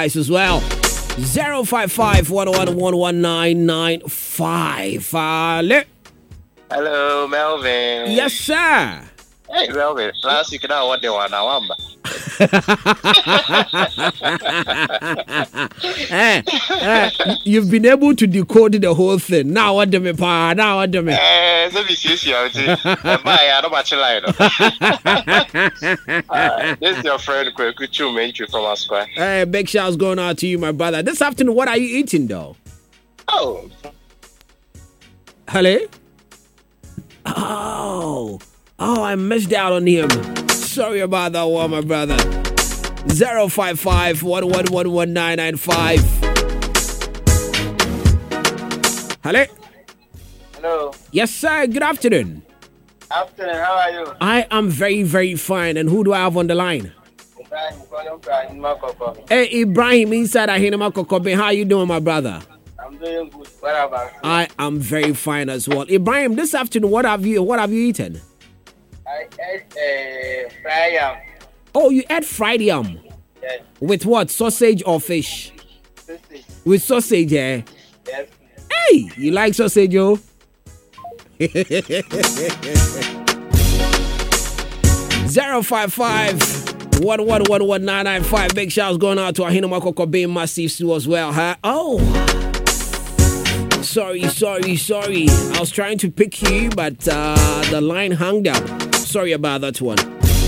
as well. 055-111-11995. Hello, Melvin. Yes, sir. Hey, Melvin. Last week, I want the one I want. You've been able to decode the whole thing. Now what do me pa? Now what do me? So this is your This is your friend Kwekuchu Menchu from our square. Hey, big shouts going out to you, my brother. This afternoon, what are you eating though? Oh. Hello? Oh, I missed out on him. Sorry about that one, my brother. 055-111-1995. Hello? Hello. Yes, sir. Good afternoon. Afternoon, how are you? I am very, very fine. And who do I have on the line? Ibrahim. Hey, Ibrahim, inside Ahinema Kokobe. How you doing, my brother? I'm doing good. What about you? I am very fine as well. Ibrahim, this afternoon, what have you eaten? I ate fried yam. Oh, you ate fried yam? Yes. With what? Sausage or fish? Sausage. With sausage, eh? Yes. Hey, you like sausage, yo? 055-111-11995. Big shouts going out to Ahina Makoko Bay Massive Sue as well, huh? Oh. Sorry. I was trying to pick you, but the line hung up. Sorry about that one.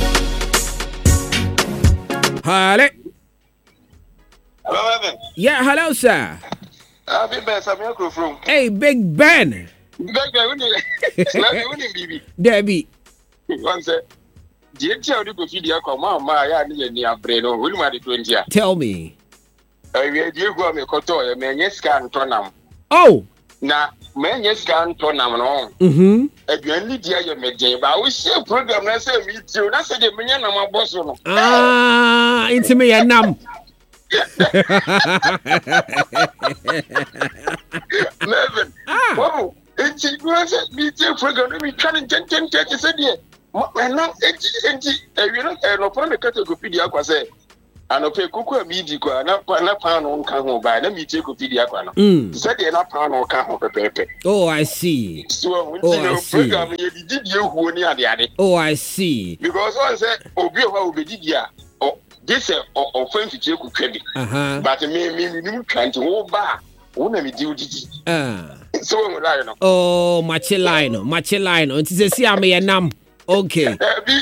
Hello? Hello, Evan. Yeah, hello, sir. Big Ben, I'm your crew from. Hey, Big Ben. Big Ben, we need baby. Debbie. One sec. How do you feed your command? My near brain, or will my 20? Tell me. You go me koto, man, yes, can turn them. Oh. Now, man, yes, can turn them on. If you need your medjay, but we see a program that say meet you. That's the million of my boss. Ah, into me and nam. Melvin. Oh, it's a meeting program. We can't get said here. And now, no point category say, and okay, Coco media, not pound on Kamo by the meeting of video. Said they're not pound on Kamo Pepe. Oh, I see. So, program you did you who near the other. Oh, I see. Because I said, oh, be what will be here. This or friend to take credit. But me trying to hold back. Wouldn't me do this? So, oh, Machilino. It is a Siamia Nam. Okay.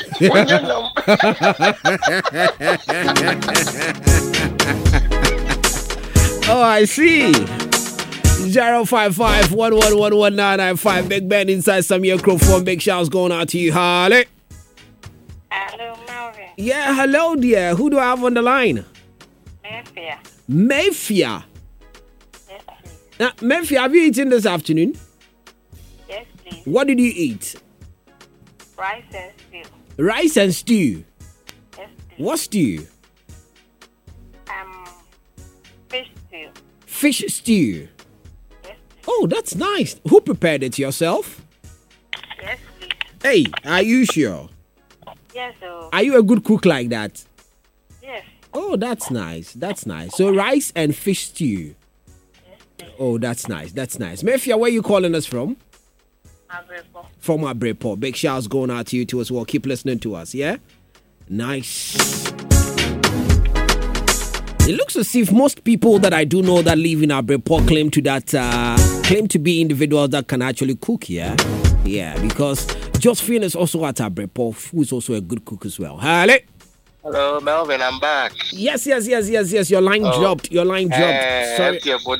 Oh, I see. 055-111-11995. Big Ben inside some microphone. Big shouts going out to you. Hello, Melvin. Yeah, hello, dear. Who do I have on the line? Mayfair. Yes, please. Mayfair, have you eaten this afternoon? Yes, please. What did you eat? Rice and stew. Rice and stew. Yes, please. What stew? Fish stew. Fish stew. Yes, please. Oh, that's nice. Who prepared it, yourself? Yes, please. Hey, are you sure? Yes, sir. Are you a good cook like that? Yes. Oh, that's nice. So rice and fish stew. Yes, please. Oh, that's nice. Mayfair, where are you calling us from? Abrepo. From Abrepo. Big shouts going out to you too as well. Keep listening to us, yeah? Nice. It looks as if most people that I do know that live in Abrepo claim to be individuals that can actually cook, yeah? Yeah, because Josephine is also at Abrepo, who is also a good cook as well. Hello, Melvin, I'm back. Yes. Your line dropped. Sorry.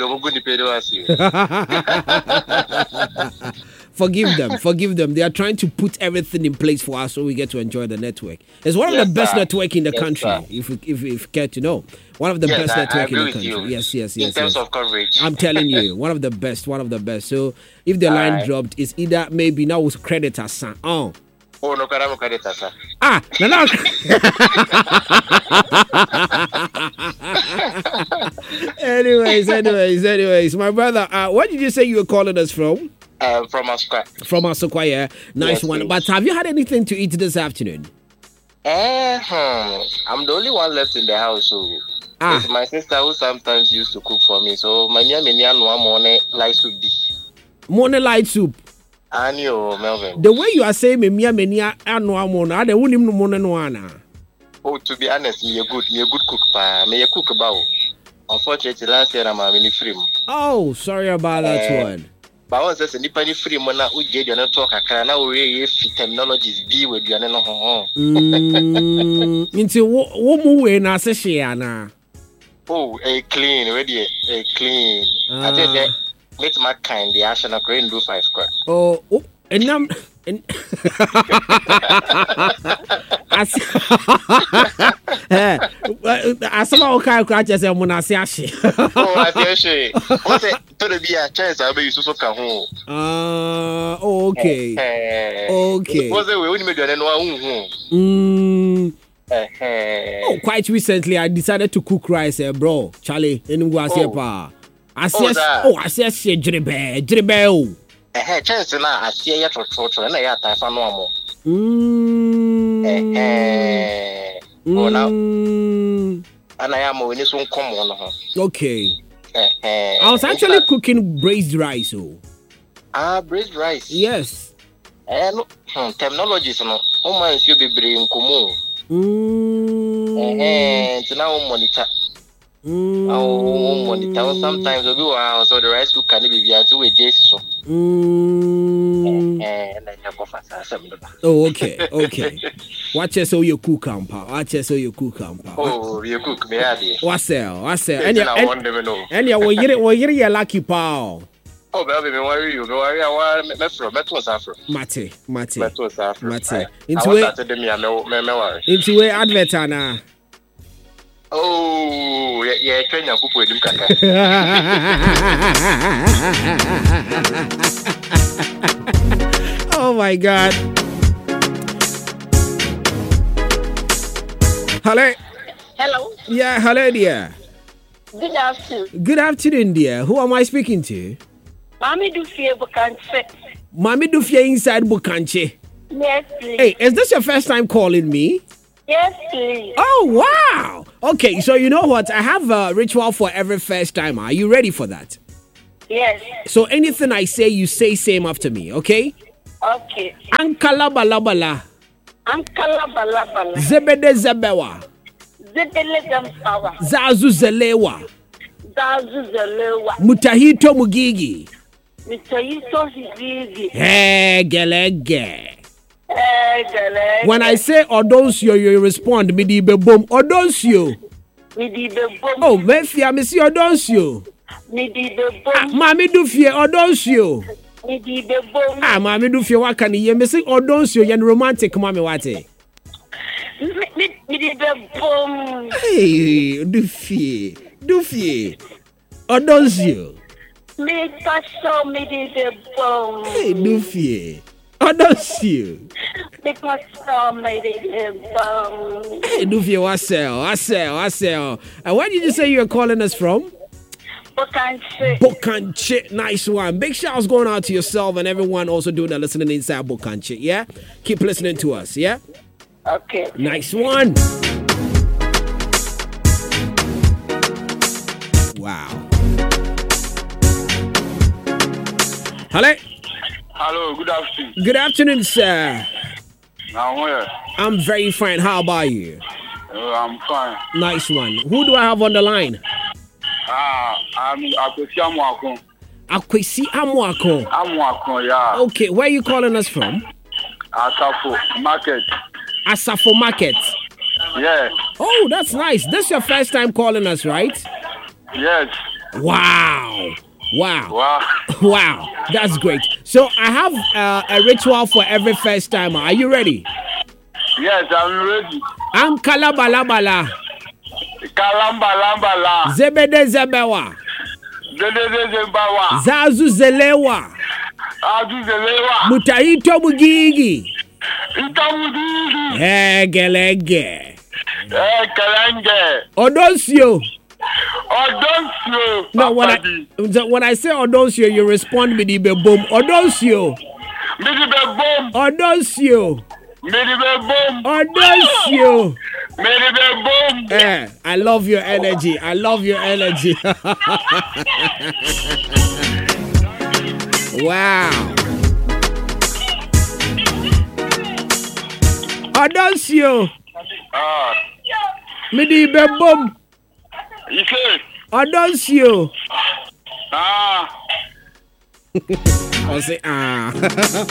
Forgive them. They are trying to put everything in place for us so we get to enjoy the network. It's one of the best network in the country, if you care to know. One of the best network in the country. Yes. In terms of coverage. I'm telling you, one of the best. So if the line dropped, it's either maybe now with credit as son. Oh, no, credit as son. No. Anyways, my brother, what did you say you were calling us from? From Asukwa. From Asukwa, yeah. Nice one. Please. But have you had anything to eat this afternoon? I'm the only one left in the house. So. It's my sister who sometimes used to cook for me. So my mania no morning light soup be. Morning light soup. Anio Melvin. The way you are saying me mania annual morning, I don't no morning one. Oh, to be honest, me a good cook pa. Me a cook about. Unfortunately, last year I'm a free. Oh, sorry about that one. But once there's a nipani free mona who get you not talk a canna way terminologies be with you and no. Into what way na session? Oh, a clean, ready, a clean. I think that let my kind the action of green do 5 square. Oh, and now. As I'm okay, I just am when I say she. Oh, I tell you, what's it to be a chance? I'll be so home. Okay. Okay. What's it? We only made Oh, quite recently, I decided to cook rice, bro. Charlie, anyway, I say, I said, she dribble. Chance na I see ya trotro na ya ta fa no amo. Oh now. Ana ya mo ni so nkom no ho. Okay. I was actually cooking braised rice. Braised rice. Yes. No terminologies no. O man you be bring nkomo. Tina o monitor. Monitor sometimes we go so the rice cook can be via to we just so. Oh, okay. Watch us all your cook camper. Oh, you cook me adi. What's that? And you will hear lucky pal. Oh, baby, me worry you. Me worry. I want me from Afro. Mate. Into a advert na. Oh, yeah, Kenya kupu edim kaka. Oh my God. Hello. Yeah, hello, dear. Good afternoon. Good afternoon, dear. Who am I speaking to? Mami Dufie Bukanche. Mami Dufie inside Bukanche. Yes, please. Hey, is this your first time calling me? Yes, please. Oh, wow. Okay, so you know what? I have a ritual for every first timer. Are you ready for that? Yes. So anything I say, you say same after me, okay? Okay. Ankala balabala. Zebede zebewa. Zazu zelewa. Mutahito mugigi. Gelege. When I say odonsio, you respond midibe boom. Odonsio. Oh, Mefia, Missy Odonsio. Mami Dufie Odonsio. Mami Dufie, what can you missing Odonsio and romantic mommy wate? Hey, Dufie. Odonsio. Hey, Dufie. Odonsio. Hey, Dufie, what's up? And where did you say you're calling us from? Bukanche. Nice one. Big shouts going out to yourself and everyone also doing that listening inside Bukanche, yeah? Keep listening to us, yeah? Okay. Nice one. Wow. Hello, good afternoon. Good afternoon, sir. Now where? I'm very fine. How about you? I'm fine. Nice one. Who do I have on the line? I'm Akwesi Amuako. Akwesi Amuako. Amuako, yeah. Okay, where are you calling us from? Asafo Market. Asafo Market. Yeah. Oh, that's nice. This is your first time calling us, right? Yes. Wow. That's great. So I have a ritual for every first timer. Are you ready? Yes, I'm ready. Kalabalabala. Kalambalambala. Zebede zebewa. Zebewa. Zazu zelewa. Mutahito mugigi. Gelege. Odonsio. No, when I say Odonsio, you respond with the boom. Odonsio. Yeah, I love your energy. I love your energy. Wow. Adancio. Midi bebom. You say? Adancio. I say